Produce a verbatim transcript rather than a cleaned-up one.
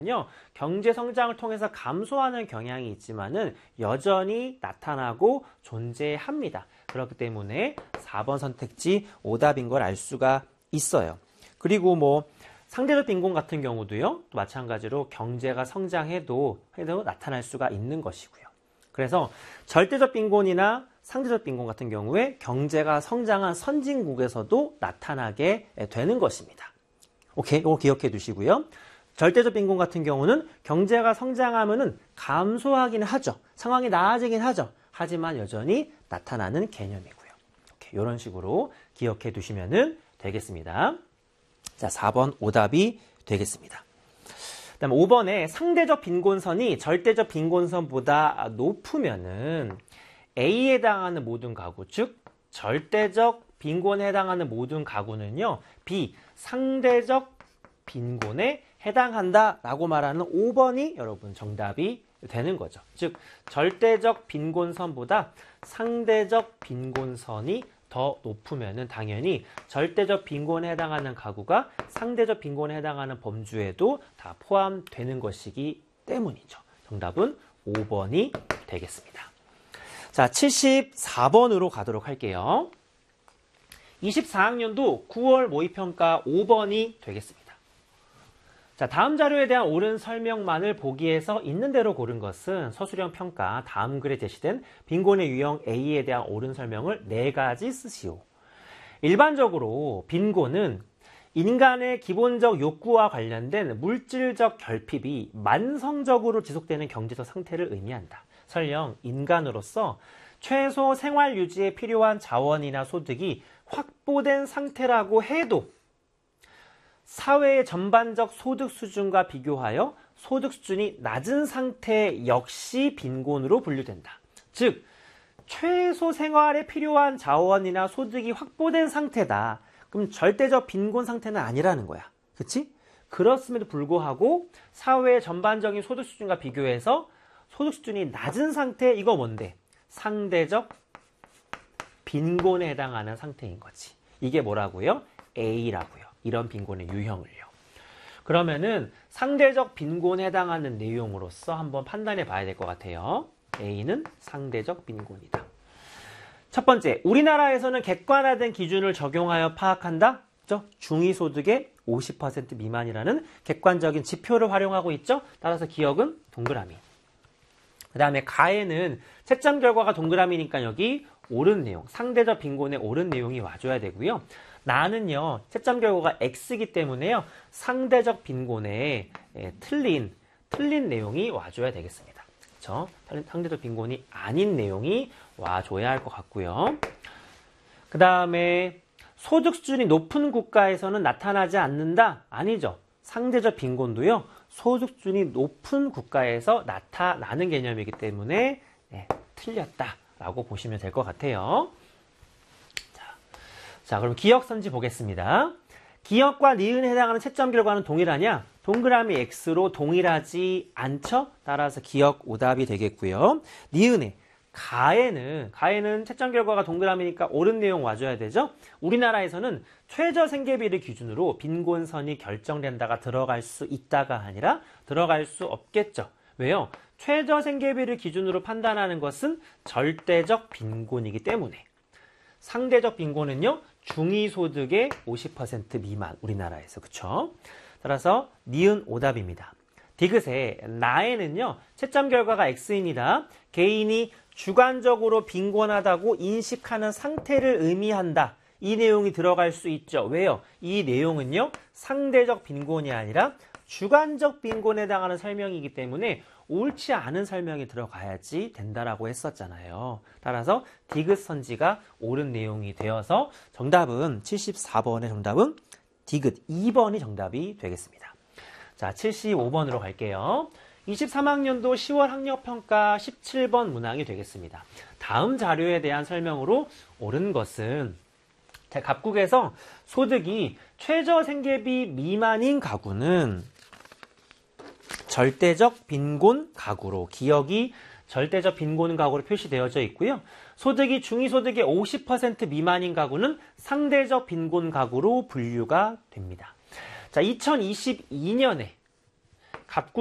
경제 성장을 통해서 감소하는 경향이 있지만은 여전히 나타나고 존재합니다. 그렇기 때문에 사 번 선택지 오답인 걸 알 수가 있어요. 그리고 뭐 상대적 빈곤 같은 경우도요, 또 마찬가지로 경제가 성장해도 해도 나타날 수가 있는 것이고요. 그래서 절대적 빈곤이나 상대적 빈곤 같은 경우에 경제가 성장한 선진국에서도 나타나게 되는 것입니다. 오케이, 이거 기억해 두시고요. 절대적 빈곤 같은 경우는 경제가 성장하면은 감소하긴 하죠. 상황이 나아지긴 하죠. 하지만 여전히 나타나는 개념이고요. 오케이, 이런 식으로 기억해 두시면 되겠습니다. 자, 사 번 오답이 되겠습니다. 그다음 오 번에 상대적 빈곤선이 절대적 빈곤선보다 높으면은 A에 해당하는 모든 가구, 즉 절대적 빈곤에 해당하는 모든 가구는요, B, 상대적 빈곤에 해당한다라고 말하는 오 번이 여러분 정답이 되는 거죠. 즉 절대적 빈곤선보다 상대적 빈곤선이 더 높으면은 당연히 절대적 빈곤에 해당하는 가구가 상대적 빈곤에 해당하는 범주에도 다 포함되는 것이기 때문이죠. 정답은 오 번이 되겠습니다. 자, 칠십사 번으로 가도록 할게요. 이십사 학년도 구월 모의평가 오 번이 되겠습니다. 자, 다음 자료에 대한 옳은 설명만을 보기에서 있는 대로 고른 것은 서술형 평가 다음 글에 제시된 빈곤의 유형 A에 대한 옳은 설명을 네 가지 쓰시오. 일반적으로 빈곤은 인간의 기본적 욕구와 관련된 물질적 결핍이 만성적으로 지속되는 경제적 상태를 의미한다. 설령 인간으로서 최소 생활 유지에 필요한 자원이나 소득이 확보된 상태라고 해도 사회의 전반적 소득 수준과 비교하여 소득 수준이 낮은 상태 역시 빈곤으로 분류된다. 즉, 최소 생활에 필요한 자원이나 소득이 확보된 상태다. 그럼 절대적 빈곤 상태는 아니라는 거야. 그치? 그렇음에도 불구하고 사회의 전반적인 소득 수준과 비교해서 소득 수준이 낮은 상태, 이거 뭔데? 상대적 빈곤에 해당하는 상태인 거지. 이게 뭐라고요? A라고요. 이런 빈곤의 유형을요. 그러면은 상대적 빈곤에 해당하는 내용으로서 한번 판단해 봐야 될 것 같아요. A는 상대적 빈곤이다. 첫 번째, 우리나라에서는 객관화된 기준을 적용하여 파악한다. 그렇죠? 중위소득의 오십 퍼센트 미만이라는 객관적인 지표를 활용하고 있죠. 따라서 기억은 동그라미. 그 다음에 가에는 채점 결과가 동그라미니까 여기 옳은 내용, 상대적 빈곤에 옳은 내용이 와줘야 되고요. 나는요, 채점 결과가 X이기 때문에요, 상대적 빈곤에 예, 틀린, 틀린 내용이 와줘야 되겠습니다. 그렇죠? 상대적 빈곤이 아닌 내용이 와줘야 할 것 같고요. 그 다음에 소득 수준이 높은 국가에서는 나타나지 않는다? 아니죠. 상대적 빈곤도요, 소득 수준이 높은 국가에서 나타나는 개념이기 때문에 예, 틀렸다라고 보시면 될 것 같아요. 자, 그럼 기억선지 보겠습니다. 기억과 니은에 해당하는 채점 결과는 동일하냐? 동그라미 X로 동일하지 않죠? 따라서 기억 오답이 되겠고요. 니은에, 가에는, 가에는 채점 결과가 동그라미니까 옳은 내용 와줘야 되죠? 우리나라에서는 최저 생계비를 기준으로 빈곤선이 결정된다가 들어갈 수 있다가 아니라 들어갈 수 없겠죠. 왜요? 최저 생계비를 기준으로 판단하는 것은 절대적 빈곤이기 때문에. 상대적 빈곤은요, 중위소득의 오십 퍼센트 미만, 우리나라에서. 그쵸? 따라서 니은 오답입니다. 디귿에 나에는요, 채점 결과가 X입니다. 개인이 주관적으로 빈곤하다고 인식하는 상태를 의미한다. 이 내용이 들어갈 수 있죠. 왜요? 이 내용은요, 상대적 빈곤이 아니라 주관적 빈곤에 해당하는 설명이기 때문에 옳지 않은 설명이 들어가야지 된다라고 했었잖아요. 따라서 디귿 선지가 옳은 내용이 되어서 정답은 칠십사 번의 정답은 디귿 이 번이 정답이 되겠습니다. 자, 칠십오 번으로 갈게요. 이십삼 학년도 시월 학력평가 십칠 번 문항이 되겠습니다. 다음 자료에 대한 설명으로 옳은 것은 각국에서 소득이 최저 생계비 미만인 가구는 절대적 빈곤 가구로, 기억이 절대적 빈곤 가구로 표시되어져 있고요. 소득이 중위소득의 오십 퍼센트 미만인 가구는 상대적 빈곤 가구로 분류가 됩니다. 자, 이천이십이 년에 갑구